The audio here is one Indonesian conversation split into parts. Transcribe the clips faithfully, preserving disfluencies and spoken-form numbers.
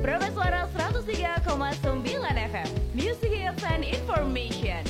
Prabes Suara seratus tiga koma sembilan F M, Music Hits and Information.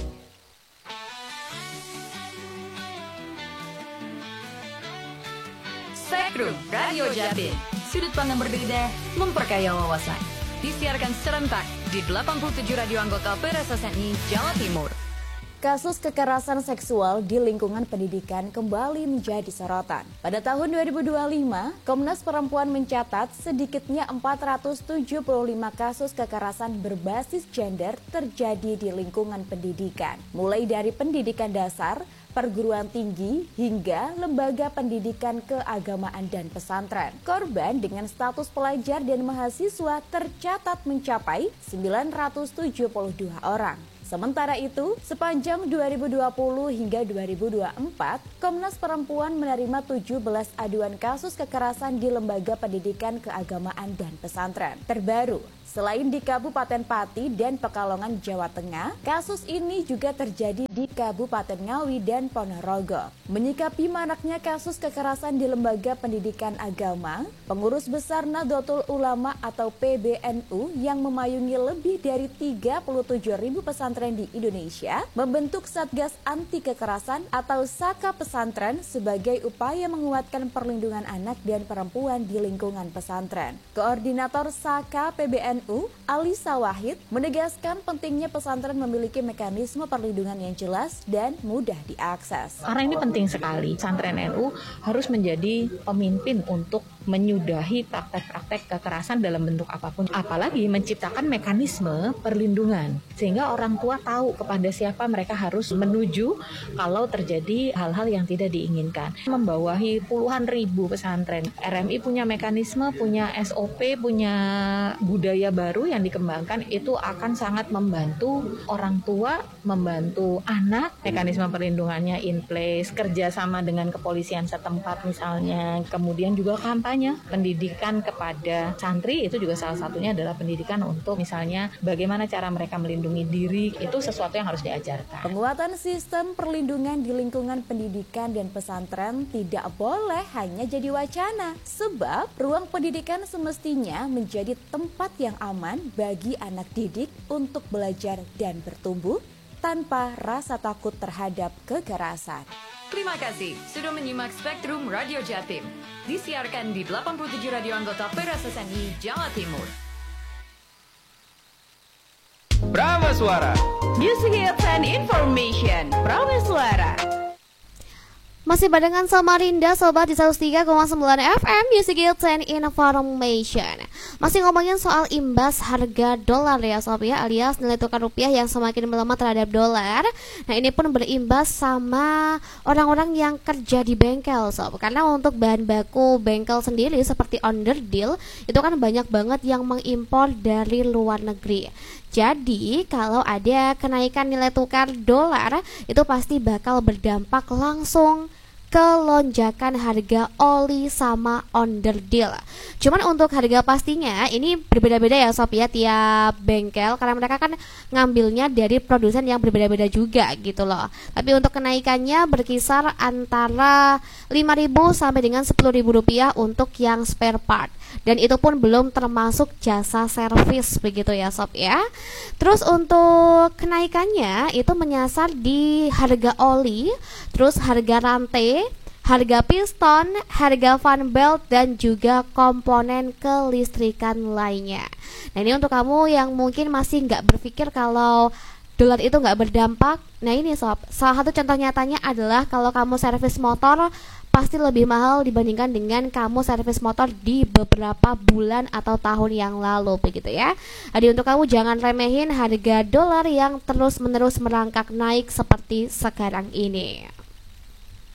Spektrum Radio Jatim, sudut pandang berbeda, memperkaya wawasan. Disiarkan serentak di delapan puluh tujuh radio anggota P R S S N I Jawa Timur. Kasus kekerasan seksual di lingkungan pendidikan kembali menjadi sorotan. Pada tahun dua ribu dua puluh lima, Komnas Perempuan mencatat sedikitnya empat ratus tujuh puluh lima kasus kekerasan berbasis gender terjadi di lingkungan pendidikan. Mulai dari pendidikan dasar, perguruan tinggi, hingga lembaga pendidikan keagamaan dan pesantren. Korban dengan status pelajar dan mahasiswa tercatat mencapai sembilan ratus tujuh puluh dua orang. Sementara itu, sepanjang dua ribu dua puluh hingga dua ribu dua puluh empat, Komnas Perempuan menerima tujuh belas aduan kasus kekerasan di lembaga pendidikan keagamaan dan pesantren. Terbaru, selain di Kabupaten Pati dan Pekalongan, Jawa Tengah, kasus ini juga terjadi di Kabupaten Ngawi dan Ponorogo. Menyikapi maraknya kasus kekerasan di lembaga pendidikan agama, Pengurus Besar Nahdlatul Ulama atau P B N U yang memayungi lebih dari tiga puluh tujuh ribu pesantren di Indonesia membentuk Satgas Anti Kekerasan atau SAKA Pesantren sebagai upaya menguatkan perlindungan anak dan perempuan di lingkungan pesantren. Koordinator SAKA P B N U, Alisa Wahid, menegaskan pentingnya pesantren memiliki mekanisme perlindungan yang jelas dan mudah diakses. Karena ini penting sekali, pesantren N U harus menjadi pemimpin untuk menyudahi praktek-praktek kekerasan dalam bentuk apapun, apalagi menciptakan mekanisme perlindungan sehingga orang tua tahu kepada siapa mereka harus menuju kalau terjadi hal-hal yang tidak diinginkan. Membawahi puluhan ribu pesantren, R M I punya mekanisme, punya S O P, punya budaya baru yang dikembangkan, itu akan sangat membantu orang tua, membantu anak, mekanisme perlindungannya in place, kerjasama dengan kepolisian setempat misalnya, kemudian juga kampanye pendidikan kepada santri, itu juga salah satunya adalah pendidikan untuk misalnya bagaimana cara mereka melindungi diri, itu sesuatu yang harus diajarkan. Penguatan sistem perlindungan di lingkungan pendidikan dan pesantren tidak boleh hanya jadi wacana, sebab ruang pendidikan semestinya menjadi tempat yang aman bagi anak didik untuk belajar dan bertumbuh tanpa rasa takut terhadap kekerasan. Terima kasih sudah menyimak Spektrum Radio Jatim. Disiarkan di delapan puluh tujuh radio anggota P R S S N I Jawa Timur. Prabes Suara, Music Hits and Information. Prabes Suara. Masih barengan sama Rinda, sobat di seratus tiga koma sembilan F M, Music Hits and Information. Masih ngomongin soal imbas harga dolar ya sob ya, alias nilai tukar rupiah yang semakin melemah terhadap dolar. Nah ini pun berimbas sama orang-orang yang kerja di bengkel sob. Karena untuk bahan baku bengkel sendiri seperti onderdil, itu kan banyak banget yang mengimpor dari luar negeri. Jadi kalau ada kenaikan nilai tukar dolar, itu pasti bakal berdampak langsung ke lonjakan harga oli sama onderdil. Cuman untuk harga pastinya ini berbeda-beda ya sob ya, tiap bengkel, karena mereka kan ngambilnya dari produsen yang berbeda-beda juga gitu loh. Tapi untuk kenaikannya berkisar antara lima ribu sampai dengan sepuluh ribu rupiah untuk yang spare part. Dan itu pun belum termasuk jasa servis begitu ya sob ya. Terus untuk kenaikannya itu menyasar di harga oli, terus harga rantai, harga piston, harga fan belt, dan juga komponen kelistrikan lainnya. Nah ini untuk kamu yang mungkin masih nggak berpikir kalau dolar itu nggak berdampak. Nah ini sob, salah satu contoh nyatanya adalah kalau kamu servis motor pasti lebih mahal dibandingkan dengan kamu servis motor di beberapa bulan atau tahun yang lalu begitu ya. Jadi untuk kamu jangan remehin harga dolar yang terus-menerus merangkak naik seperti sekarang ini.